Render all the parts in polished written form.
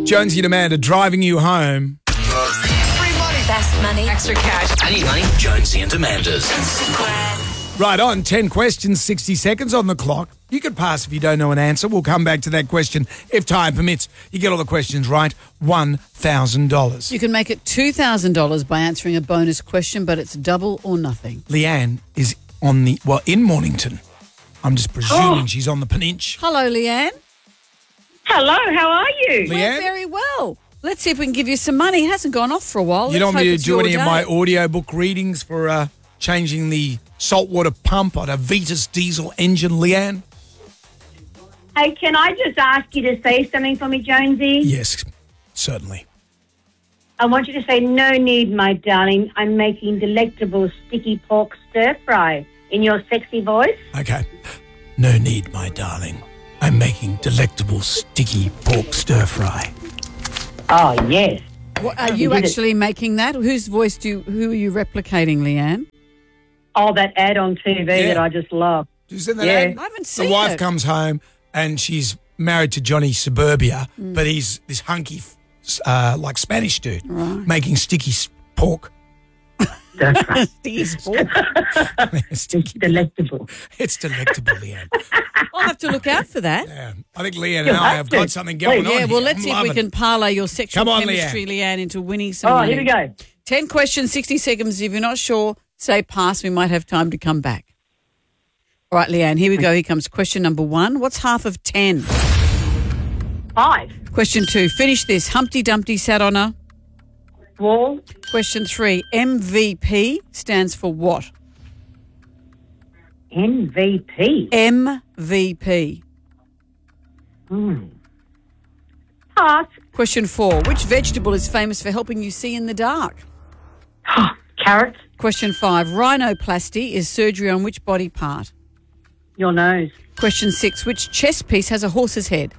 Jonesy and Amanda driving you home. Free money. Best money. Extra cash. I need money. Jonesy and Amanda's. Right on, 10 questions, 60 seconds on the clock. You could pass if you don't know an answer. We'll come back to that question if time permits. You get all the questions right, $1,000. You can make it $2,000 by answering a bonus question, but it's double or nothing. Leanne is in Mornington. I'm just presuming she's on the Peninsula. Hello, Leanne. Hello, how are you? Leanne? We're very well. Let's see if we can give you some money. It hasn't gone off for a while. You don't want me to do any of my day. audiobook readings for changing the saltwater pump on a Vitas diesel engine, Leanne? Hey, can I just ask you to say something for me, Jonesy? Yes, certainly. I want you to say, no need, my darling. I'm making delectable sticky pork stir fry in your sexy voice. Okay. No need, my darling. I'm making delectable sticky pork stir fry. Oh, yes. What, are you actually making that? Who are you replicating, Leanne? Oh, that ad on TV that I just love. Did you see that Yeah. ad? I haven't seen The wife it. comes home and she's married to Johnny Suburbia, but he's this hunky, like Spanish dude, making sticky pork. That's right. It's It's delectable. It's delectable, Leanne. I'll have to look out for that. Yeah. I think Leanne and You'll I have have to. got something going on Yeah, well, here. let's I'm see if we loving can it. parlay your sexual Come on, chemistry, Leanne, into winning some Oh, money. here we go. 10 questions, 60 seconds. If you're not sure, say pass. We might have time to come back. All right, Leanne, here we go. Here comes question number 1. What's half of 10? 5. Question 2. Finish this. Humpty Dumpty sat on a... Wall. Question 3. MVP stands for what? MVP. MVP. Pass. Question 4. Which vegetable is famous for helping you see in the dark? Carrots. Question 5. Rhinoplasty is surgery on which body part? Your nose. Question 6. Which chess piece has a horse's head?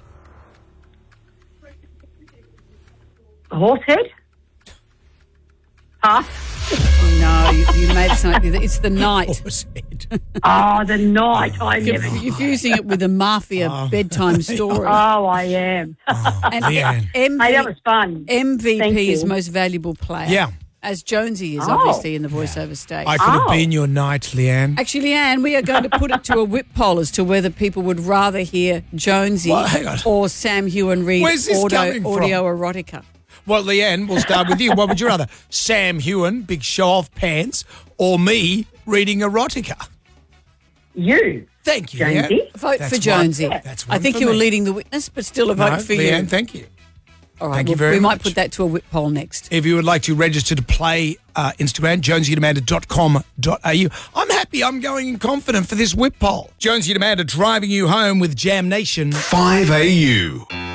Horse head. Pass. No, you made something. It's the knight. Horse head. Oh, the night. I never. Confusing it with a mafia bedtime story. Oh, I am. And Leanne. Hey, that was fun. Thank MVP you. is most valuable player. Yeah. As Jonesy is obviously in the voiceover stage. I could have been your knight, Leanne. Actually, Leanne, we are going to put it to a whip poll as to whether people would rather hear Jonesy Well, hang on. or Sam Hewen read Where's this coming from? audio erotica. Well, Leanne, we'll start with you. What would you rather? Sam Hewen, big show-off pants, or me reading erotica? You. Thank you, Jonesy. Leanne. Vote That's for one- Jonesy. That's one I think for you were me. leading the witness, but still a vote No, for Leanne, you. thank you. All right, Thank you very we might much. put that to a whip poll next. If you would like to register to play Instagram, jonesyandamanda.com.au. I'm happy I'm going confident for this whip poll. Jonesy and Amanda driving you home with Jam Nation. 5AU.